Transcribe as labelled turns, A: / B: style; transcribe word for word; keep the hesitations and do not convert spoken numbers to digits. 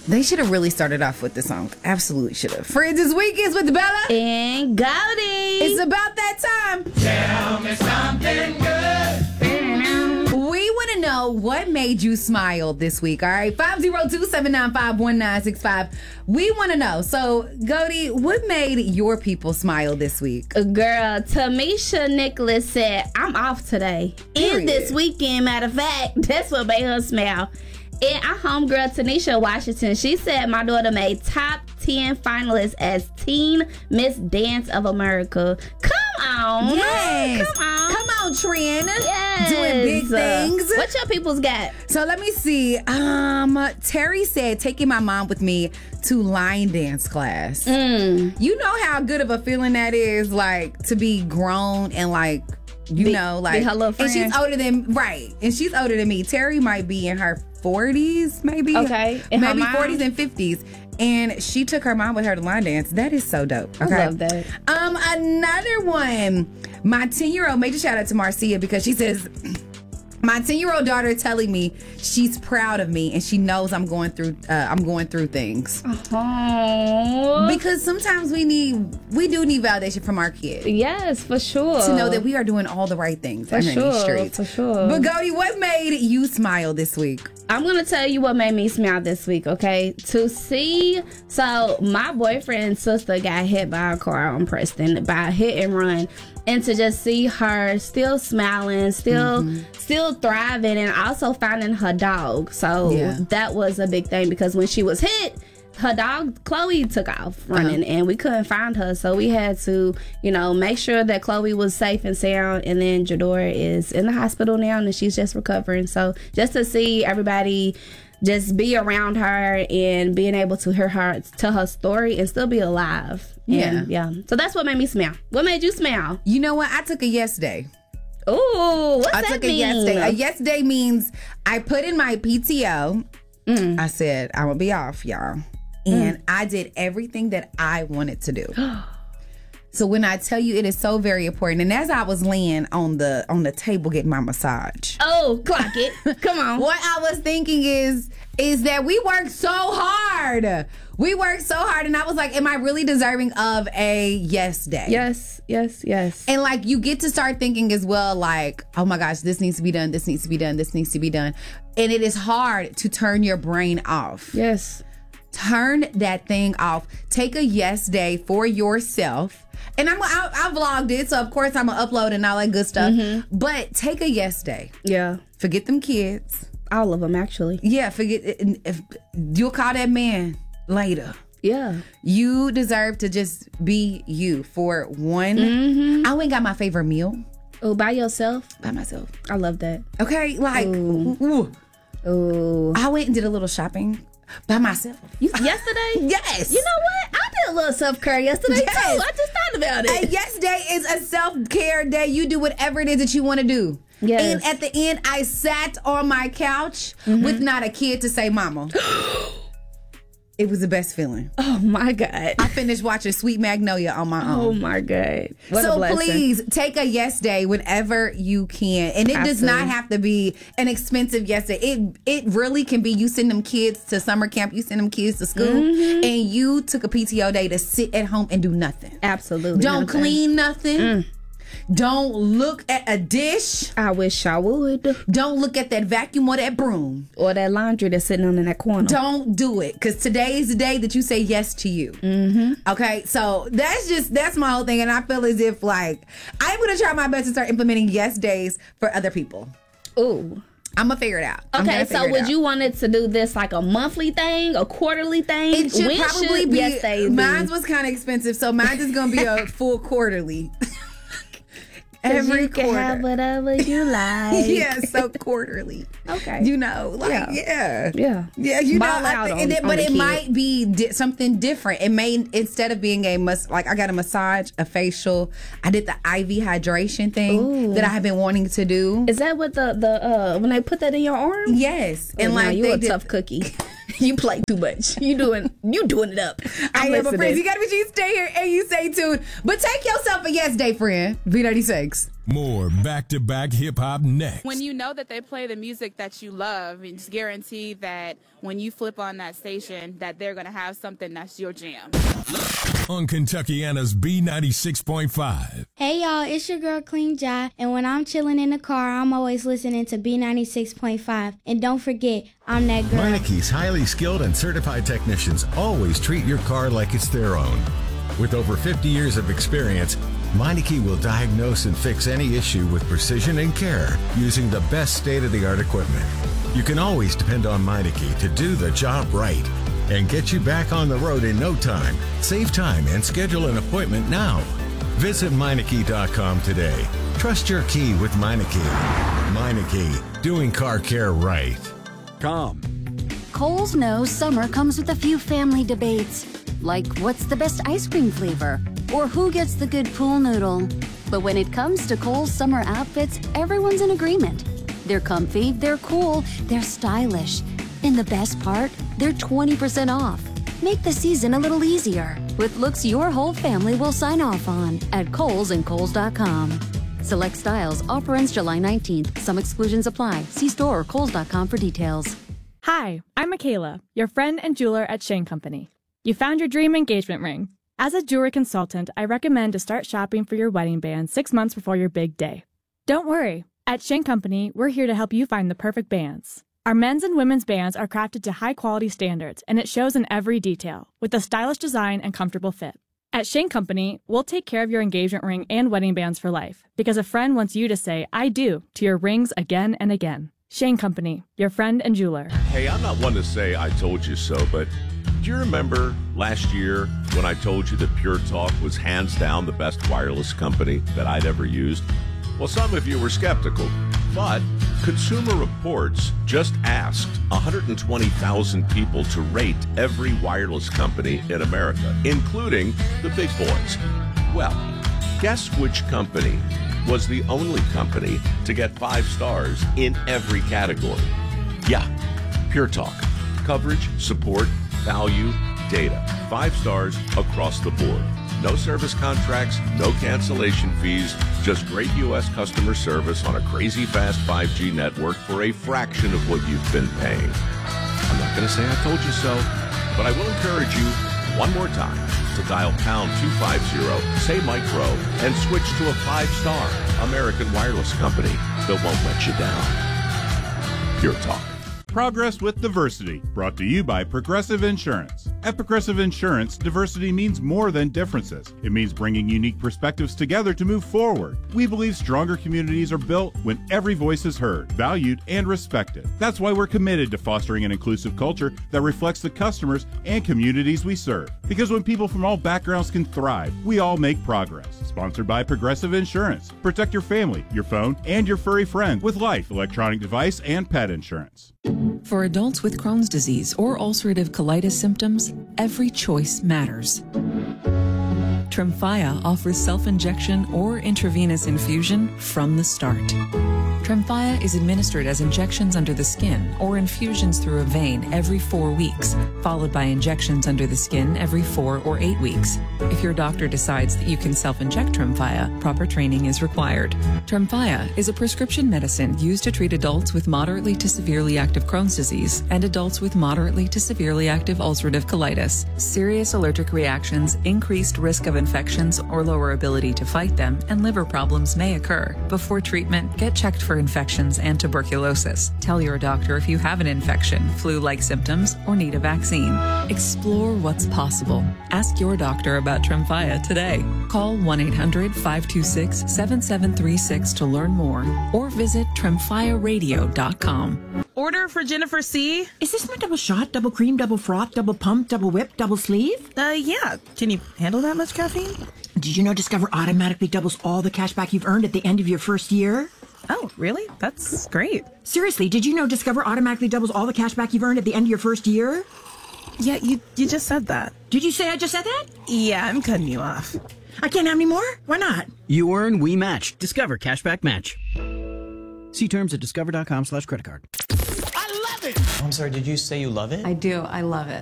A: They should have really started off with the song. Absolutely should have. Friends, this weekends with Bella
B: and Goldie.
A: It's about that time.
C: Tell me something good.
A: We want to know what made you smile this week, all right? five oh two, seven nine five, one nine six five. We want to know. So, Goldie, what made your people smile this week?
B: Girl, Tamisha Nicholas said, I'm off today.
A: Period.
B: And this weekend, matter of fact, that's what made her smile. And our homegirl, Tanisha Washington, she said my daughter made top ten finalists as Teen Miss Dance of America. Come on.
A: Yes.
B: Come on.
A: Come on, Trin.
B: Yes.
A: Doing big things.
B: Uh, what your people's got?
A: So let me see. Um, Terry said taking my mom with me to line dance class.
B: Mm.
A: You know how good of a feeling that is, like, to be grown and like, you
B: Be,
A: know, like,
B: be her little friend.
A: And she's older than right, and she's older than me. Terry might be in her forties, maybe.
B: Okay, and
A: maybe
B: her
A: forties and fifties. And she took her mom with her to line dance. That is so dope. Okay?
B: I love that.
A: Um, another one. My ten-year-old, major shout out to Marcia because she says, my ten-year-old daughter telling me she's proud of me and she knows I'm going through uh, I'm going through things.
B: Aww.
A: Because sometimes we need we do need validation from our kids.
B: Yes, for sure.
A: To know that we are doing all the right things
B: for
A: out here
B: sure,
A: in these streets.
B: For sure.
A: But Goldie, what made you smile this week?
B: I'm gonna tell you what made me smile this week, okay? To see, so my boyfriend's sister got hit by a car on Preston by a hit and run, and to just see her still smiling, still, mm-hmm. still thriving, and also finding her dog. So
A: yeah.
B: that was a big thing because when she was hit, her dog Chloe took off running, uh-huh. and we couldn't find her, so we had to, you know, make sure that Chloe was safe and sound. And then Jadora is in the hospital now, and she's just recovering. So just to see everybody just be around her and being able to hear her tell her story and still be alive. And, yeah, yeah. So that's what made me smile. What made you smile?
A: You know what? I took a yes day.
B: Ooh, what's
A: I
B: that
A: took
B: mean?
A: a yes day. A yes day means I put in my P T O. Mm. I said I'm gonna be off, y'all. And mm. I did everything that I wanted to do. So when I tell you, it is so very important. And as I was laying on the on the table getting my massage,
B: oh, clock it! Come on.
A: What I was thinking is is that we work so hard. We work so hard, and I was like, "Am I really deserving of a yes day?"
B: Yes, yes, yes.
A: And like you get to start thinking as well, like, "Oh my gosh, this needs to be done. This needs to be done. This needs to be done." And it is hard to turn your brain off.
B: Yes.
A: Turn that thing off. Take a yes day for yourself. And I'm I, I vlogged it, so of course I'm gonna upload and all that good stuff. Mm-hmm. But take a yes day.
B: Yeah.
A: Forget them kids.
B: All of them, actually.
A: Yeah. Forget. If you'll call that man later.
B: Yeah.
A: You deserve to just be you for one. Mm-hmm. I went and got my favorite meal.
B: Oh, by yourself?
A: By myself.
B: I love that.
A: Okay, like, ooh.
B: Ooh. Ooh.
A: I went and did a little shopping. By myself.
B: You, yesterday?
A: Yes.
B: You know what? I did a little self-care yesterday, yes. too. I just thought about it.
A: A yes day is a self-care day. You do whatever it is that you want to do.
B: Yes.
A: And at the end, I sat on my couch mm-hmm. with not a kid to say mama. It was the best feeling.
B: Oh, my God.
A: I finished watching Sweet Magnolia on my own.
B: Oh, my God. What
A: so
B: a blessing.
A: Please take a yes day whenever you can. And it Absolutely. Does not have to be an expensive yes day. It it really can be you send them kids to summer camp, you send them kids to school, mm-hmm. and you took a P T O day to sit at home and do nothing.
B: Absolutely.
A: Don't
B: nothing.
A: clean nothing. Mm. Don't look at a dish.
B: I wish I would.
A: Don't look at that vacuum or that broom.
B: Or that laundry that's sitting on in that corner.
A: Don't do it. Because today is the day that you say yes to you.
B: Mm-hmm.
A: Okay? So that's just, that's my whole thing. And I feel as if, like, I'm going to try my best to start implementing yes days for other people.
B: Ooh.
A: I'm going to figure it out.
B: Okay, so would you want it to do this like a monthly thing, a quarterly thing?
A: It should
B: when
A: probably
B: should
A: be.
B: Yes days
A: mine
B: be?
A: was kind of expensive, so mine is going to be a full quarterly. Every
B: you
A: quarter.
B: Can have whatever you like.
A: Yeah, so quarterly.
B: Okay.
A: You know, like, yeah.
B: Yeah.
A: Yeah, yeah you
B: Ball
A: know,
B: out
A: I,
B: on,
A: and it,
B: on
A: but
B: the
A: it
B: kid.
A: might be di- something different. It may, instead of being a, mas- like, I got a massage, a facial, I did the I V hydration thing
B: Ooh.
A: that I have been wanting to do.
B: Is that what the, the uh, when they put that in your arm?
A: Yes.
B: Oh,
A: and like,
B: you
A: they
B: a
A: did,
B: tough cookie. You play too much. You doing you doing it up. I'm
A: I am a friend.
B: listening.
A: You gotta be sure you stay here and you stay tuned. But take yourself a yes day, friend. V ninety-six.
D: More back-to-back hip-hop next.
E: When you know that they play the music that you love, it's guaranteed that when you flip on that station, that they're going to have something that's your jam.
D: On Kentuckiana's B ninety-six point five.
F: Hey y'all, it's your girl Clean Jai, and when I'm chilling in the car, I'm always listening to B ninety-six point five. And don't forget, I'm that girl.
G: Meineke's highly skilled and certified technicians always treat your car like it's their own. With over fifty years of experience, Meineke will diagnose and fix any issue with precision and care using the best state-of-the-art equipment. You can always depend on Meineke to do the job right and get you back on the road in no time. Save time and schedule an appointment now. Visit Meineke dot com today. Trust your key with Meineke. Meineke, doing car care right.
H: Com.
I: Kohl's knows summer comes with a few family debates, like what's the best ice cream flavor, or who gets the good pool noodle. But when it comes to Kohl's summer outfits, everyone's in agreement. They're comfy, they're cool, they're stylish. And the best part, they're twenty percent off. Make the season a little easier with looks your whole family will sign off on at Kohl's and Kohl's dot com. Select styles, offer ends July nineteenth. Some exclusions apply. See store or Kohl's dot com for details.
J: Hi, I'm Michaela, your friend and jeweler at Shane Company. You found your dream engagement ring. As a jewelry consultant, I recommend to start shopping for your wedding band six months before your big day. Don't worry. At Shane Company, we're here to help you find the perfect bands. Our men's and women's bands are crafted to high-quality standards, and it shows in every detail, with a stylish design and comfortable fit. At Shane Company, we'll take care of your engagement ring and wedding bands for life, because a friend wants you to say, I do, to your rings again and again. Shane Company, your friend and jeweler.
K: Hey, I'm not one to say I told you so, but do you remember last year when I told you that Pure Talk was hands down the best wireless company that I'd ever used? Well, some of you were skeptical, but Consumer Reports just asked one hundred twenty thousand people to rate every wireless company in America, including the big boys. Well, guess which company was the only company to get five stars in every category? Yeah, Pure Talk. Coverage, support, value, data. Five stars across the board. No service contracts, no cancellation fees, just great U S customer service on a crazy fast five G network for a fraction of what you've been paying. I'm not going to say I told you so, but I will encourage you one more time to dial pound two fifty, say Mike Rowe, and switch to a five-star American wireless company that won't let you down. Pure Talk.
L: Progress with Diversity, brought to you by Progressive Insurance. At Progressive Insurance, diversity means more than differences. It means bringing unique perspectives together to move forward. We believe stronger communities are built when every voice is heard, valued, and respected. That's why we're committed to fostering an inclusive culture that reflects the customers and communities we serve. Because when people from all backgrounds can thrive, we all make progress. Sponsored by Progressive Insurance. Protect your family, your phone, and your furry friend with Life, electronic device, and pet insurance.
M: For adults with Crohn's disease or ulcerative colitis symptoms, every choice matters. Tremfya offers self-injection or intravenous infusion from the start. Tremfya is administered as injections under the skin or infusions through a vein every four weeks, followed by injections under the skin every four or eight weeks. If your doctor decides that you can self-inject Tremfya, proper training is required. Tremfya is a prescription medicine used to treat adults with moderately to severely active Crohn's disease and adults with moderately to severely active ulcerative colitis. Serious allergic reactions, increased risk of infections or lower ability to fight them, and liver problems may occur. Before treatment, get checked for infections and tuberculosis. Tell your doctor if you have an infection, flu-like symptoms, or need a vaccine. Explore what's possible. Ask your doctor about Tremfya today. Call one eight hundred, five two six, seven seven three six to learn more or visit tremfya radio dot com.
N: Order for Jennifer C.
O: Is this my double shot, double cream, double froth, double pump, double whip, double sleeve?
N: Uh, yeah. Can you handle that much caffeine?
O: Did you know Discover automatically doubles all the cash back you've earned at the end of your first year?
N: Oh, really? That's great.
O: Seriously, did you know Discover automatically doubles all the cash back you've earned at the end of your first year?
N: Yeah, you, you just said that.
O: Did you say I just said that?
N: Yeah, I'm cutting you off.
O: I can't have any more? Why not?
P: You earn, we match. Discover Cashback Match. See terms at discover dot com slash credit card.
C: I love love it.
H: I'm sorry, did you say you love it?
P: I do. I love it.